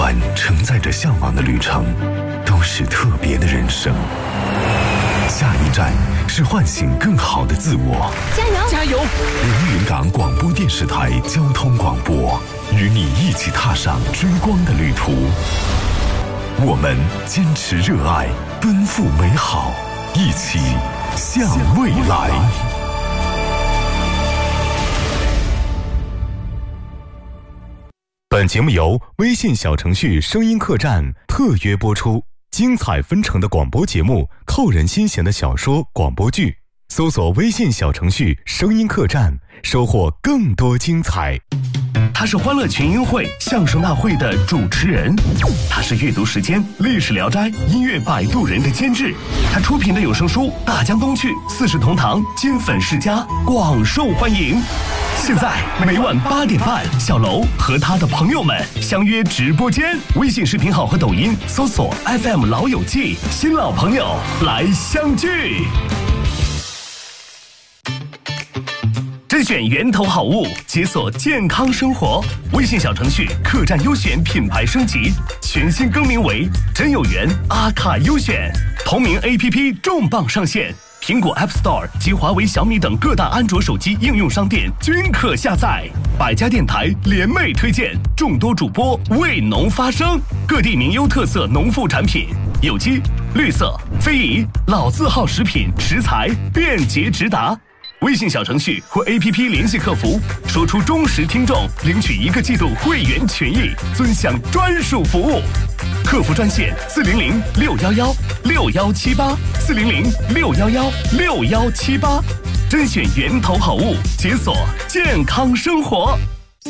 段承载着向往的旅程，都是特别的人生。下一站是唤醒更好的自我。 加油！ 加油！ 连云港广播电视台交通广播，与你一起踏上追光的旅途。我们坚持热爱，奔赴美好，一起向未来。 本节目由微信小程序声音客栈特约播出，精彩纷呈的广播节目，扣人心弦的小说广播剧，搜索微信小程序声音客栈，收获更多精彩。 他是欢乐群英会相声大会的主持人，他是阅读时间历史聊斋音乐摆渡人的监制，他出品的有声书《大江东去》四世同堂金粉世家广受欢迎。现在每晚8点半，小楼和他的朋友们相约直播间，微信视频号和抖音搜索 FM 老友记，新老朋友来相聚。甄选源头好物，解锁健康生活。微信小程序客栈优选品牌升级，全新更名为真有缘阿卡优选。同名 APP 重磅上线，苹果 App Store 及华为、小米等各大安卓手机应用商店均可下载。百家电台联袂推荐，众多主播为农发声，各地名优特色农副产品，有机、绿色、非遗、老字号食品食材便捷直达。微信小程序或 APP 联系客服，说出忠实听众，领取1个季度会员权益，尊享专属服务。客服专线400-611-6178，400-611-6178，甄选源头好物，解锁健康生活。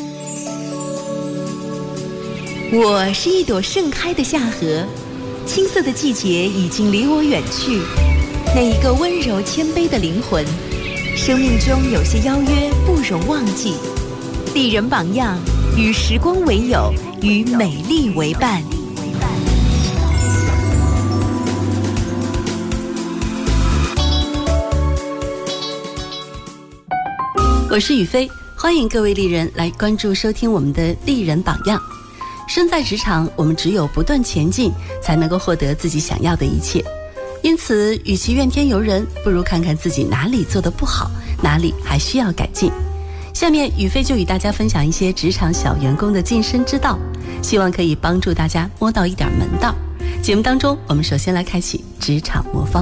我是一朵盛开的夏荷，青涩的季节已经离我远去，那一个温柔谦卑的灵魂。生命中有些邀约不容忘记，丽人榜样，与时光为友，与美丽为伴。 我是雨飞，欢迎各位丽人来关注收听我们的丽人榜样。身在职场，我们只有不断前进，才能够获得自己想要的一切。因此，与其怨天尤人，不如看看自己哪里做得不好，哪里还需要改进。下面雨飞就与大家分享一些职场小员工的晋升之道，希望可以帮助大家摸到一点门道。节目当中，我们首先来开启职场魔方。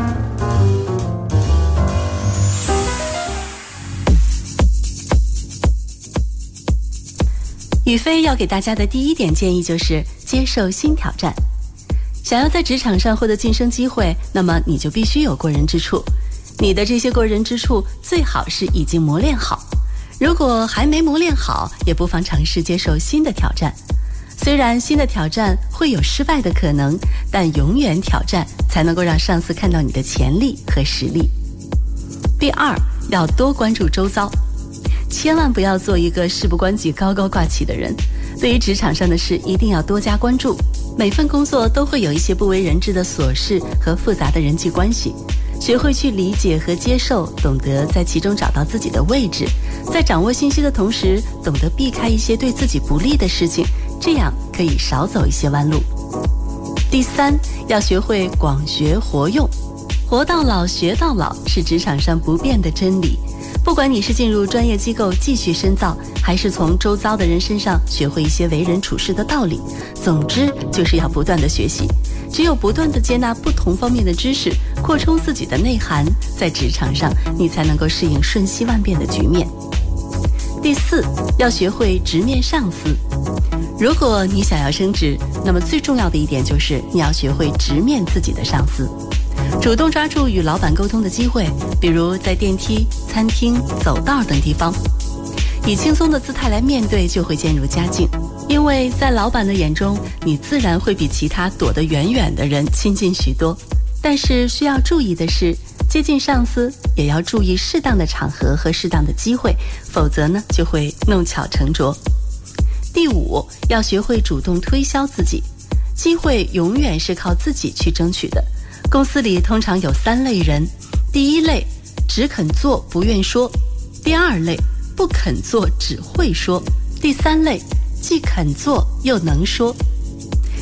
雨飞要给大家的第一点建议就是接受新挑战。想要在职场上获得晋升机会，那么你就必须有过人之处。你的这些过人之处最好是已经磨练好，如果还没磨练好，也不妨尝试接受新的挑战。虽然新的挑战会有失败的可能，但永远挑战才能够让上司看到你的潜力和实力。第二，要多关注周遭，千万不要做一个事不关己高高挂起的人。对于职场上的事，一定要多加关注。每份工作都会有一些不为人知的琐事和复杂的人际关系，学会去理解和接受，懂得在其中找到自己的位置，在掌握信息的同时，懂得避开一些对自己不利的事情，这样可以少走一些弯路。第三，要学会广学活用，活到老学到老是职场上不变的真理。不管你是进入专业机构继续深造，还是从周遭的人身上学会一些为人处事的道理，总之就是要不断的学习。只有不断的接纳不同方面的知识，扩充自己的内涵，在职场上你才能够适应瞬息万变的局面。第四，要学会直面上司。如果你想要升职，那么最重要的一点就是你要学会直面自己的上司，主动抓住与老板沟通的机会，比如在电梯、餐厅、走道等地方，以轻松的姿态来面对，就会渐入佳境。因为在老板的眼中，你自然会比其他躲得远远的人亲近许多。但是需要注意的是，接近上司也要注意适当的场合和适当的机会，否则呢就会弄巧成拙。第五，要学会主动推销自己，机会永远是靠自己去争取的。公司里通常有3类人，第一类只肯做不愿说，第二类不肯做只会说，第三类既肯做又能说，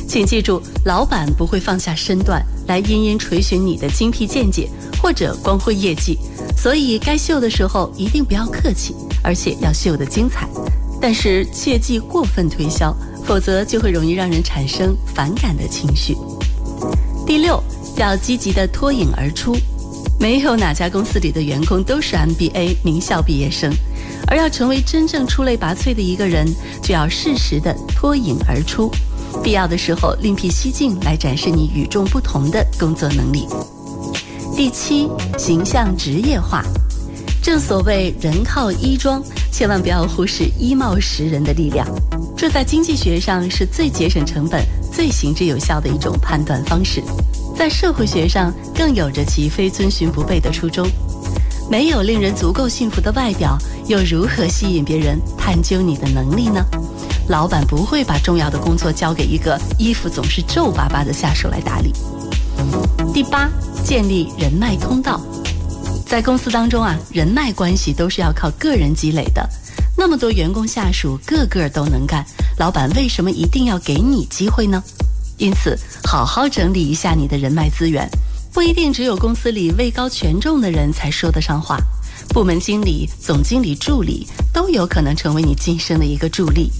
请记住，老板不会放下身段来殷殷垂询你的精辟见解或者光辉业绩，所以该秀的时候一定不要客气，而且要秀得精彩。但是切忌过分推销，否则就会容易让人产生反感的情绪。第6，要积极地脱颖而出。没有哪家公司里的员工都是 MBA 名校毕业生，而要成为真正出类拔萃的一个人，就要适时地脱颖而出，必要的时候另辟蹊径来展示你与众不同的工作能力。第7，形象职业化。正所谓人靠衣装，千万不要忽视衣帽识人的力量，这在经济学上是最节省成本、最行之有效的一种判断方式，在社会学上更有着其非遵循不悖的初衷。没有令人足够信服的外表，又如何吸引别人探究你的能力呢？老板不会把重要的工作交给一个衣服总是皱巴巴的下属来打理。第8，建立人脉通道。在公司当中人脉关系都是要靠个人积累的。那么多员工下属个个都能干，老板为什么一定要给你机会呢？因此，好好整理一下你的人脉资源，不一定只有公司里位高权重的人才说得上话。部门经理、总经理助理都有可能成为你晋升的一个助力。